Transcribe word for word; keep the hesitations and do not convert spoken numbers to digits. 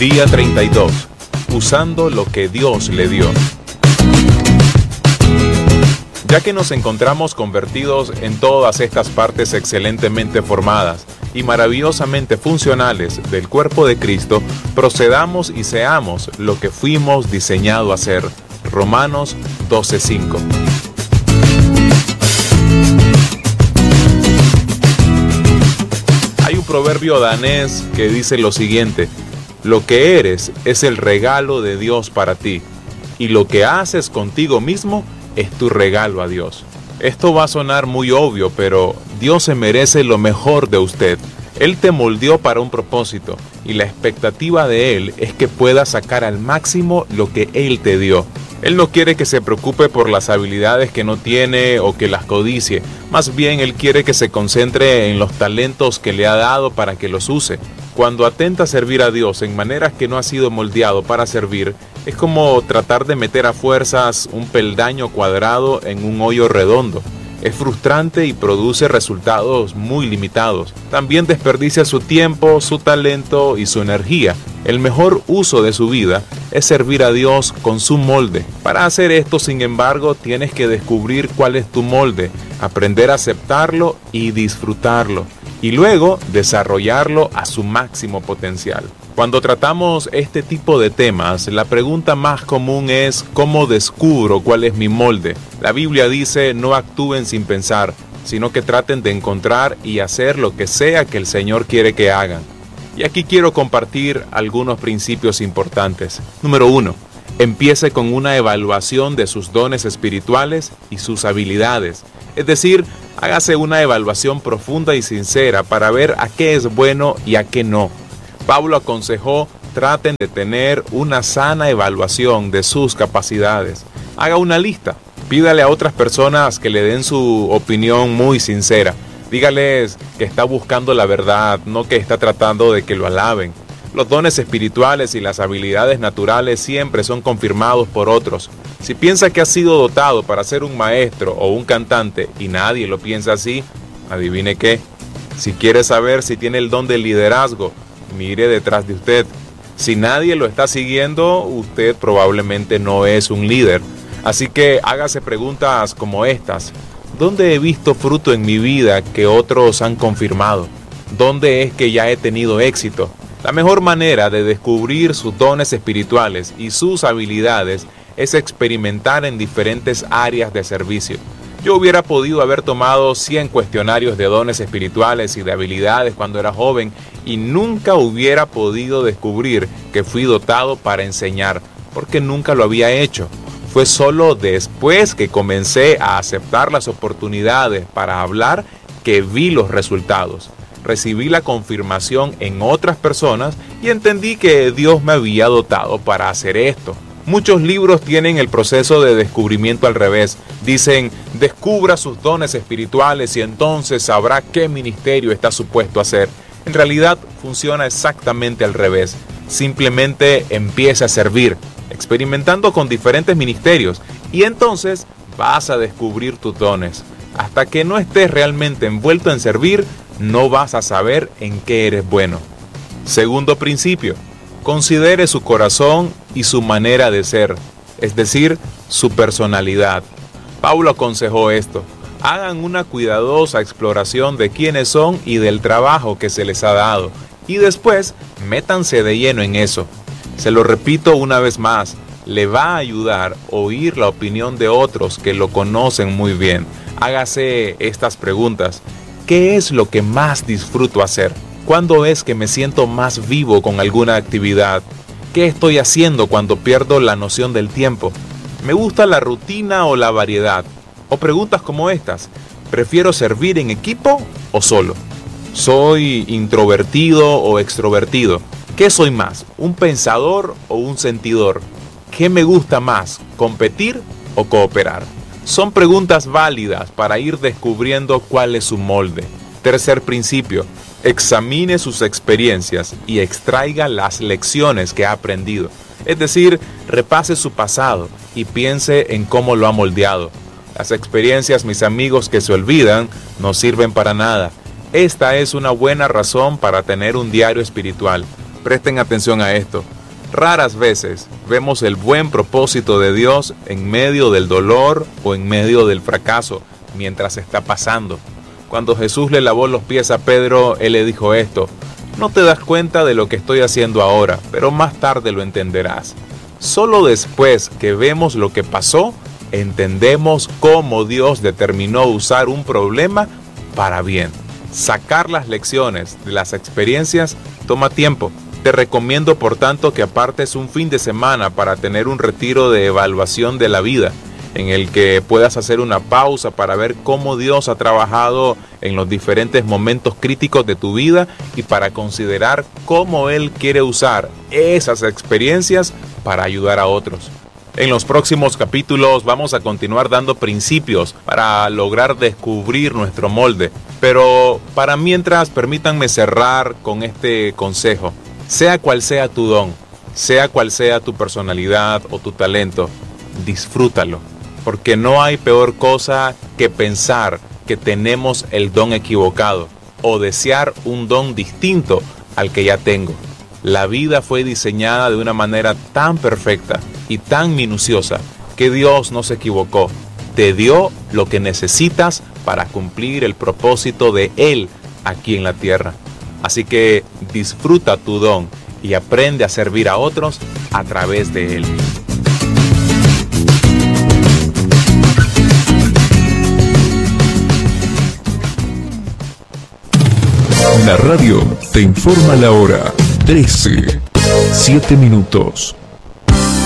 Día treinta y dos. Usando lo que Dios le dio. Ya que nos encontramos convertidos en todas estas partes excelentemente formadas y maravillosamente funcionales del cuerpo de Cristo, procedamos y seamos lo que fuimos diseñados a ser. Romanos doce cinco. Hay un proverbio danés que dice lo siguiente: lo que eres es el regalo de Dios para ti, y lo que haces contigo mismo es tu regalo a Dios. Esto va a sonar muy obvio, pero Dios se merece lo mejor de usted. Él te moldeó para un propósito, y la expectativa de Él es que puedas sacar al máximo lo que Él te dio. Él no quiere que se preocupe por las habilidades que no tiene o que las codicie. Más bien, Él quiere que se concentre en los talentos que le ha dado para que los use. Cuando atenta a servir a Dios en maneras que no ha sido moldeado para servir, es como tratar de meter a fuerzas un peldaño cuadrado en un hoyo redondo. Es frustrante y produce resultados muy limitados. También desperdicia su tiempo, su talento y su energía. El mejor uso de su vida es servir a Dios con su molde. Para hacer esto, sin embargo, tienes que descubrir cuál es tu molde, aprender a aceptarlo y disfrutarlo, y luego desarrollarlo a su máximo potencial. Cuando tratamos este tipo de temas, la pregunta más común es ¿cómo descubro cuál es mi molde? La Biblia dice: no actúen sin pensar, sino que traten de encontrar y hacer lo que sea que el Señor quiere que hagan. Y aquí quiero compartir algunos principios importantes. Número uno, empiece con una evaluación de sus dones espirituales y sus habilidades. Es decir, hágase una evaluación profunda y sincera para ver a qué es bueno y a qué no. Pablo aconsejó: traten de tener una sana evaluación de sus capacidades. Haga una lista. Pídale a otras personas que le den su opinión muy sincera. Dígales que está buscando la verdad, no que está tratando de que lo alaben. Los dones espirituales y las habilidades naturales siempre son confirmados por otros. Si piensa que ha sido dotado para ser un maestro o un cantante y nadie lo piensa así, adivine qué. Si quiere saber si tiene el don del liderazgo, mire detrás de usted. Si nadie lo está siguiendo, usted probablemente no es un líder. Así que hágase preguntas como estas: ¿dónde he visto fruto en mi vida que otros han confirmado? ¿Dónde es que ya he tenido éxito? La mejor manera de descubrir sus dones espirituales y sus habilidades es experimentar en diferentes áreas de servicio. Yo hubiera podido haber tomado cien cuestionarios de dones espirituales y de habilidades cuando era joven y nunca hubiera podido descubrir que fui dotado para enseñar, porque nunca lo había hecho. Fue solo después que comencé a aceptar las oportunidades para hablar que vi los resultados. Recibí la confirmación en otras personas y entendí que Dios me había dotado para hacer esto. Muchos libros tienen el proceso de descubrimiento al revés. Dicen: descubra sus dones espirituales y entonces sabrá qué ministerio está supuesto a hacer. En realidad funciona exactamente al revés. Simplemente empieza a servir, experimentando con diferentes ministerios, y entonces vas a descubrir tus dones. Hasta que no estés realmente envuelto en servir, no vas a saber en qué eres bueno. Segundo principio: considere su corazón y su manera de ser, es decir, su personalidad. Pablo aconsejó esto: hagan una cuidadosa exploración de quiénes son y del trabajo que se les ha dado, y después métanse de lleno en eso. Se lo repito una vez más, le va a ayudar oír la opinión de otros que lo conocen muy bien. Hágase estas preguntas: ¿qué es lo que más disfruto hacer? ¿Cuándo es que me siento más vivo con alguna actividad? ¿Qué estoy haciendo cuando pierdo la noción del tiempo? ¿Me gusta la rutina o la variedad? O preguntas como estas: ¿prefiero servir en equipo o solo? ¿Soy introvertido o extrovertido? ¿Qué soy más, un pensador o un sentidor? ¿Qué me gusta más, competir o cooperar? Son preguntas válidas para ir descubriendo cuál es su molde. Tercer principio: examine sus experiencias y extraiga las lecciones que ha aprendido. Es decir, repase su pasado y piense en cómo lo ha moldeado. Las experiencias, mis amigos, que se olvidan, no sirven para nada. Esta es una buena razón para tener un diario espiritual. Presten atención a esto. Raras veces vemos el buen propósito de Dios en medio del dolor o en medio del fracaso mientras está pasando. Cuando Jesús le lavó los pies a Pedro, Él le dijo esto: no te das cuenta de lo que estoy haciendo ahora, pero más tarde lo entenderás. Solo después que vemos lo que pasó, entendemos cómo Dios determinó usar un problema para bien. Sacar las lecciones de las experiencias toma tiempo. Te recomiendo, por tanto, que apartes un fin de semana para tener un retiro de evaluación de la vida, en el que puedas hacer una pausa para ver cómo Dios ha trabajado en los diferentes momentos críticos de tu vida y para considerar cómo Él quiere usar esas experiencias para ayudar a otros. En los próximos capítulos vamos a continuar dando principios para lograr descubrir nuestro molde, pero para mientras permítanme cerrar con este consejo. Sea cual sea tu don, sea cual sea tu personalidad o tu talento, disfrútalo, porque no hay peor cosa que pensar que tenemos el don equivocado o desear un don distinto al que ya tengo. La vida fue diseñada de una manera tan perfecta y tan minuciosa que Dios no se equivocó. Te dio lo que necesitas para cumplir el propósito de Él aquí en la tierra. Así que disfruta tu don y aprende a servir a otros a través de él. La radio te informa la hora. trece, siete minutos.